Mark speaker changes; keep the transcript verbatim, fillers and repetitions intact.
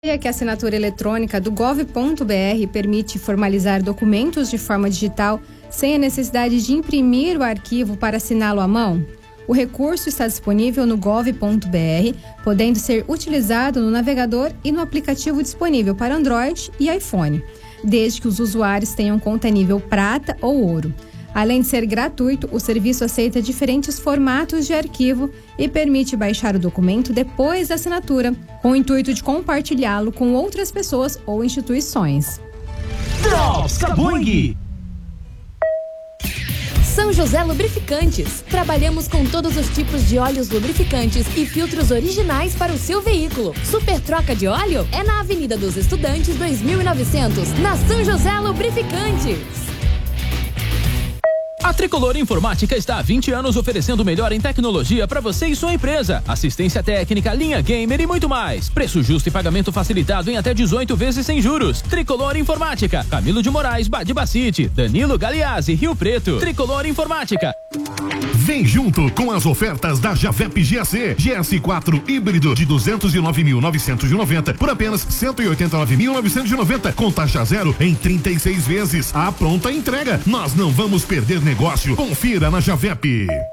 Speaker 1: Sabia que a assinatura eletrônica do gov ponto br permite formalizar documentos de forma digital sem a necessidade de imprimir o arquivo para assiná-lo à mão? O recurso está disponível no gov ponto br, podendo ser utilizado no navegador e no aplicativo disponível para Android e iPhone, desde que os usuários tenham conta nível prata ou ouro. Além de ser gratuito, o serviço aceita diferentes formatos de arquivo e permite baixar o documento depois da assinatura, com o intuito de compartilhá-lo com outras pessoas ou instituições.
Speaker 2: Drops Cabong!
Speaker 3: São José Lubrificantes. Trabalhamos com todos os tipos de óleos lubrificantes e filtros originais para o seu veículo. Super troca de óleo é na Avenida dos Estudantes dois mil e novecentos, na São José Lubrificantes.
Speaker 2: A Tricolor Informática está há vinte anos oferecendo o melhor em tecnologia para você e sua empresa. Assistência técnica, linha gamer e muito mais. Preço justo e pagamento facilitado em até dezoito vezes sem juros. Tricolor Informática. Camilo de Moraes, Badibacite. Danilo Galeazzi, Rio Preto. Tricolor Informática.
Speaker 4: Vem junto com as ofertas da Javep G A C. G S quatro híbrido de duzentos e nove mil novecentos e noventa por apenas cento e oitenta e nove mil novecentos e noventa com taxa zero em trinta e seis vezes. A pronta entrega. Nós não vamos perder negócio. Confira na Javep.